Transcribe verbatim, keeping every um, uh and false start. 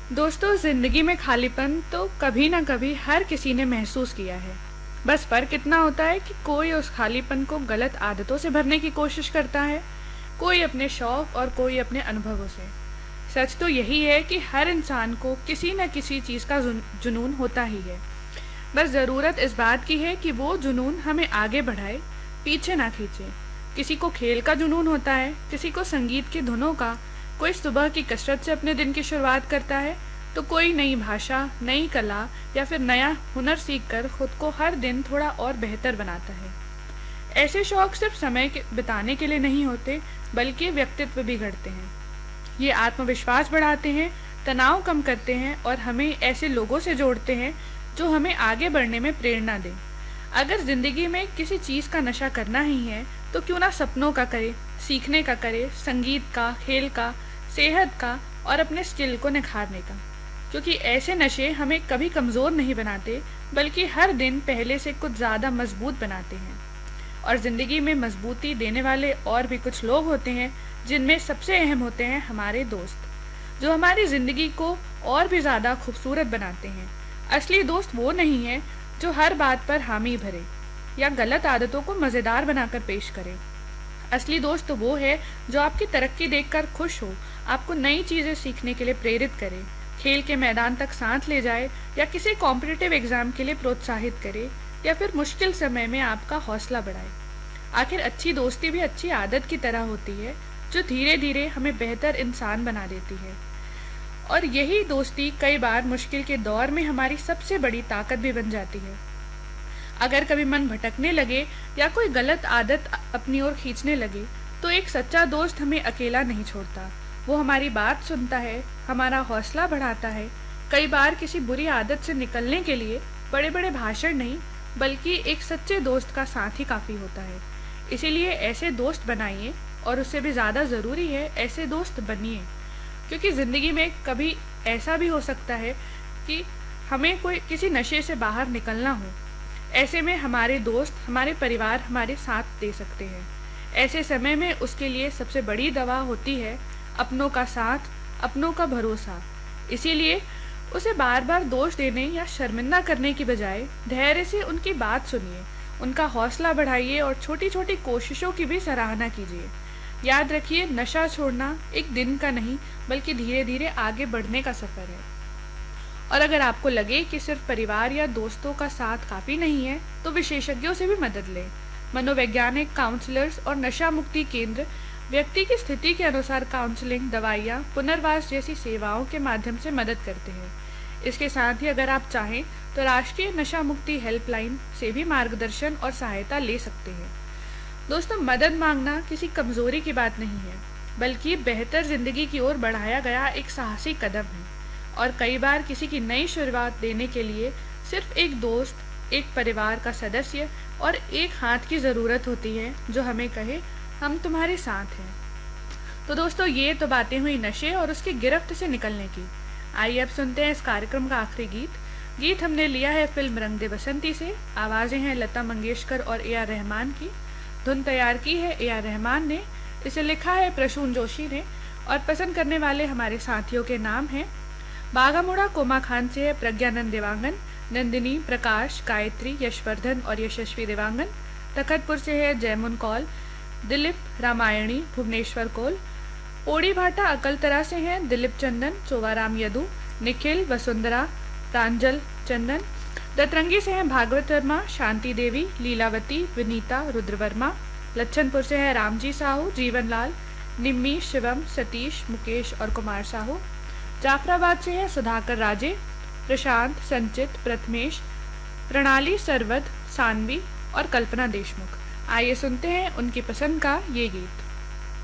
दोस्तों, जिंदगी में खालीपन तो कभी ना कभी हर किसी ने महसूस किया है। बस फर्क इतना होता है कि कोई उस खालीपन को गलत आदतों से भरने की कोशिश करता है, कोई अपने शौक और कोई अपने अनुभवों से। सच तो यही है कि हर इंसान को किसी न किसी चीज़ का जुनून होता ही है। बस ज़रूरत इस बात की है कि वो जुनून हमें आगे बढ़ाए, पीछे ना खींचे। किसी को खेल का जुनून होता है, किसी को संगीत की धुनों का, कोई सुबह की कसरत से अपने दिन की शुरुआत करता है, तो कोई नई भाषा, नई कला या फिर नया हुनर सीखकर खुद को हर दिन थोड़ा और बेहतर बनाता है। ऐसे शौक सिर्फ समय के बिताने के लिए नहीं होते, बल्कि व्यक्तित्व भी गढ़ते हैं। ये आत्मविश्वास बढ़ाते हैं, तनाव कम करते हैं और हमें ऐसे लोगों से जोड़ते हैं जो हमें आगे बढ़ने में प्रेरणा दें। अगर जिंदगी में किसी चीज़ का नशा करना ही है तो क्यों ना सपनों का करे, सीखने का करे, संगीत का, खेल का, सेहत का और अपने स्किल को निखारने का। क्योंकि ऐसे नशे हमें कभी कमज़ोर नहीं बनाते, बल्कि हर दिन पहले से कुछ ज़्यादा मजबूत बनाते हैं। और ज़िंदगी में मजबूती देने वाले और भी कुछ लोग होते हैं, जिनमें सबसे अहम होते हैं हमारे दोस्त, जो हमारी ज़िंदगी को और भी ज़्यादा खूबसूरत बनाते हैं। असली दोस्त वो नहीं है जो हर बात पर हामी भरे या गलत आदतों को मज़ेदार बनाकर पेश करे। असली दोस्त तो वो है जो आपकी तरक्की देखकर खुश हो, आपको नई चीज़ें सीखने के लिए प्रेरित करे, खेल के मैदान तक साथ ले जाए या किसी कॉम्पिटिटिव एग्ज़ाम के लिए प्रोत्साहित करे या फिर मुश्किल समय में आपका हौसला बढ़ाए। आखिर अच्छी दोस्ती भी अच्छी आदत की तरह होती है, जो धीरे धीरे हमें बेहतर इंसान बना देती है। और यही दोस्ती कई बार मुश्किल के दौर में हमारी सबसे बड़ी ताकत भी बन जाती है। अगर कभी मन भटकने लगे या कोई गलत आदत अपनी ओर खींचने लगे, तो एक सच्चा दोस्त हमें अकेला नहीं छोड़ता। वो हमारी बात सुनता है, हमारा हौसला बढ़ाता है। कई बार किसी बुरी आदत से निकलने के लिए बड़े बड़े भाषण नहीं, बल्कि एक सच्चे दोस्त का साथ ही काफ़ी होता है। इसीलिए ऐसे दोस्त बनाइए, और उससे भी ज़्यादा ज़रूरी है ऐसे दोस्त बनिए। क्योंकि ज़िंदगी में कभी ऐसा भी हो सकता है कि हमें कोई किसी नशे से बाहर निकलना हो। ऐसे में हमारे दोस्त, हमारे परिवार हमारे साथ दे सकते हैं। ऐसे समय में उसके लिए सबसे बड़ी दवा होती है अपनों का साथ, अपनों का भरोसा। इसीलिए उसे बार बार दोष देने या शर्मिंदा करने की बजाय धैर्य से उनकी बात सुनिए, उनका हौसला बढ़ाइए और छोटी छोटी कोशिशों की भी सराहना कीजिए। याद रखिए, नशा छोड़ना एक दिन का नहीं, बल्कि धीरे धीरे आगे बढ़ने का सफ़र है। और अगर आपको लगे कि सिर्फ परिवार या दोस्तों का साथ काफ़ी नहीं है, तो विशेषज्ञों से भी मदद लें। मनोवैज्ञानिक काउंसलर्स और नशा मुक्ति केंद्र व्यक्ति की स्थिति के अनुसार काउंसलिंग, दवाइयाँ, पुनर्वास जैसी सेवाओं के माध्यम से मदद करते हैं। इसके साथ ही अगर आप चाहें तो राष्ट्रीय नशा मुक्ति हेल्पलाइन से भी मार्गदर्शन और सहायता ले सकते हैं। दोस्तों, मदद मांगना किसी कमज़ोरी की बात नहीं है, बल्कि बेहतर ज़िंदगी की ओर बढ़ाया गया एक साहसी कदम है। और कई बार किसी की नई शुरुआत देने के लिए सिर्फ एक दोस्त, एक परिवार का सदस्य और एक हाथ की ज़रूरत होती है, जो हमें कहे हम तुम्हारे साथ हैं। तो दोस्तों, ये तो बातें हुई नशे और उसकी गिरफ्त से निकलने की। आइए अब सुनते हैं इस कार्यक्रम का आखिरी गीत। गीत हमने लिया है फिल्म रंग दे बसंती से। आवाज़ें हैं लता मंगेशकर और ए आर रहमान की। धुन तैयार की है ए आर रहमान ने। इसे लिखा है प्रसून जोशी ने। और पसंद करने वाले हमारे साथियों के नाम हैं: बागामुड़ा कोमा खान से है प्रज्ञानंद देवांगन, नंदिनी, प्रकाश, गायत्री, यशवर्धन और यशस्वी देवांगन। तखतपुर से है जयमुन कौल, दिलीप, रामायणी, भुवनेश्वर कोल। ओड़ी भाटा अकलतरा से हैं दिलीप चंदन, चोवाराम यदु, निखिल, वसुंधरा, प्रांजल चंदन। दतरंगी से हैं भागवत वर्मा, शांति देवी, लीलावती, विनीता, रुद्र वर्मा। लच्छनपुर से है रामजी साहू, जीवन लाल, निम्मी, शिवम, सतीश, मुकेश और कुमार साहू। जाफराबाद से है सुधाकर राजे, प्रशांत, संचित, प्रथमेश, प्रणाली, सरवद, सानवी और कल्पना देशमुख। आइए सुनते हैं उनकी पसंद का ये गीत।